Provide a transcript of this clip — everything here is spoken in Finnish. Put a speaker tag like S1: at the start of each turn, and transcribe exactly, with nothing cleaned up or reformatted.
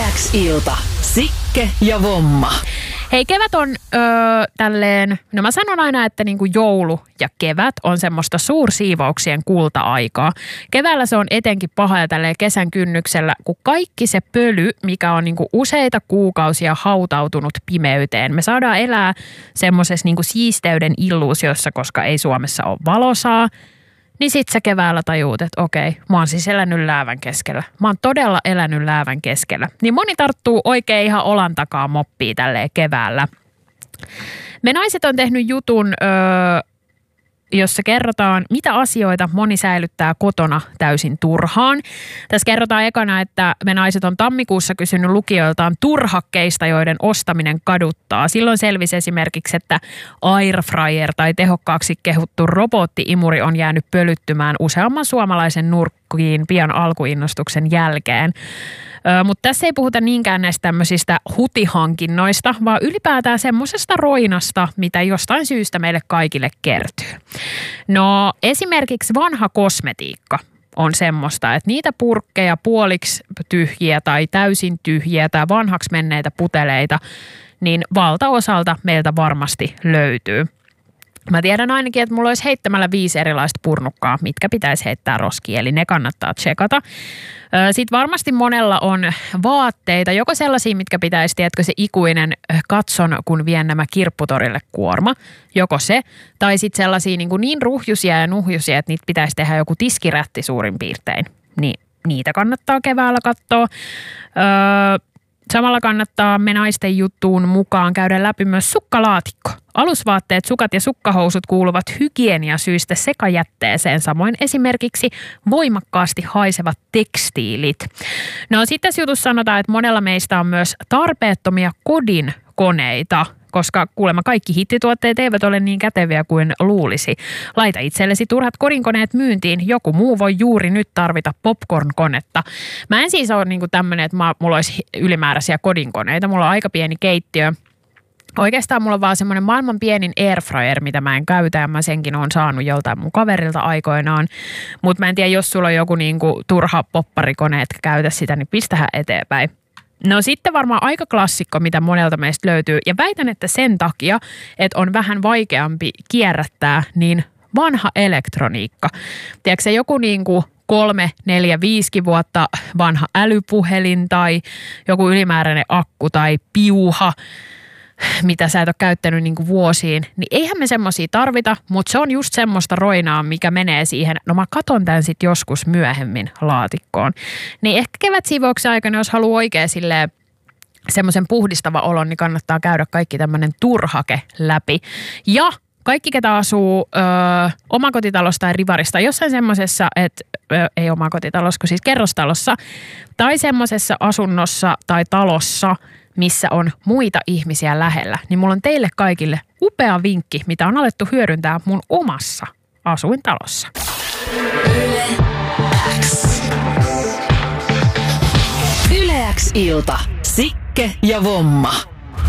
S1: X-ilta. Sikke ja Vomma.
S2: Hei, kevät on öö, tälleen, no mä sanon aina, että niinku joulu ja kevät on semmoista suursiivouksien kulta-aikaa. Keväällä se on etenkin paha ja tälleen kesän kynnyksellä, kun kaikki se pöly, mikä on niinku useita kuukausia hautautunut pimeyteen. Me saadaan elää semmoisessa niinku siisteyden illuusiossa, koska ei Suomessa ole valosaa. Niin sit sä keväällä tajuut, että okei, mä oon siis elänyt läävän keskellä. Mä oon todella elänyt läävän keskellä. Niin moni tarttuu oikein ihan olan takaa moppii tälleen keväällä. Me naiset on tehnyt jutun, öö, jossa kerrotaan, mitä asioita moni säilyttää kotona täysin turhaan. Tässä kerrotaan ekana, että me naiset on tammikuussa kysynyt lukijoiltaan turhakkeista, joiden ostaminen kaduttaa. Silloin selvisi esimerkiksi, että airfryer tai tehokkaaksi kehuttu robotti-imuri on jäänyt pölyttymään useamman suomalaisen nurkkiin pian alkuinnostuksen jälkeen. Mutta tässä ei puhuta niinkään näistä tämmöisistä hutihankinnoista, vaan ylipäätään semmoisesta roinasta, mitä jostain syystä meille kaikille kertyy. No esimerkiksi vanha kosmetiikka on semmoista, että niitä purkkeja puoliksi tyhjiä tai täysin tyhjiä tai vanhaksi menneitä puteleita, niin valtaosalta meiltä varmasti löytyy. Mä tiedän ainakin, että mulla olisi heittämällä viisi erilaista purnukkaa, mitkä pitäisi heittää roskiin, eli ne kannattaa tsekata. Sitten varmasti monella on vaatteita, joko sellaisia, mitkä pitäisi, tiedätkö, se ikuinen katson, kun vien nämä kirpputorille kuorma, joko se, tai sitten sellaisia niin, niin ruhjusia ja nuhjusia, että niitä pitäisi tehdä joku tiskirätti suurin piirtein. Niin niitä kannattaa keväällä katsoa. Öö, Samalla kannattaa me naisten juttuun mukaan käydä läpi myös sukkalaatikko. Alusvaatteet, sukat ja sukkahousut kuuluvat hygieniasyistä sekajätteeseen, samoin esimerkiksi voimakkaasti haisevat tekstiilit. No sitten tässä jutussa sanotaan, että monella meistä on myös tarpeettomia kodinkoneita, koska kuulemma kaikki hittituotteet eivät ole niin käteviä kuin luulisi. Laita itsellesi turhat kodinkoneet myyntiin. Joku muu voi juuri nyt tarvita popcorn-konetta. Mä en siis ole niinku tämmöinen, että mulla olisi ylimääräisiä kodinkoneita. Mulla on aika pieni keittiö. Oikeastaan mulla on vaan semmoinen maailman pienin airfryer, mitä mä en käytä, ja mä senkin on saanut joltain mun kaverilta aikoinaan. Mutta mä en tiedä, jos sulla on joku niinku turha popparikone, etkä käytä sitä, niin pistähän eteenpäin. No sitten varmaan aika klassikko, mitä monelta meistä löytyy, ja väitän, että sen takia, että on vähän vaikeampi kierrättää, niin vanha elektroniikka. Tiedätkö se joku niinku kolme, neljä, viisi vuotta vanha älypuhelin tai joku ylimääräinen akku tai piuha, mitä sä et ole käyttänyt niin kuin vuosiin, niin eihän me semmosia tarvita, mutta se on just semmoista roinaa, mikä menee siihen, no mä katon tämän sit joskus myöhemmin laatikkoon. Niin ehkä kevätsiivouksen aikana, jos haluaa oikein silleen semmoisen puhdistava olon, niin kannattaa käydä kaikki tämmöinen turhake läpi. Ja kaikki, ketä asuu ö, omakotitalossa tai rivarista, jossain semmoisessa, että ö, ei omakotitalossa, kun siis kerrostalossa, tai semmoisessa asunnossa tai talossa, missä on muita ihmisiä lähellä, niin mulla on teille kaikille upea vinkki, mitä on alettu hyödyntää mun omassa asuintalossa.
S1: Yle X. Yle X-ilta. Sikke ja Vomma.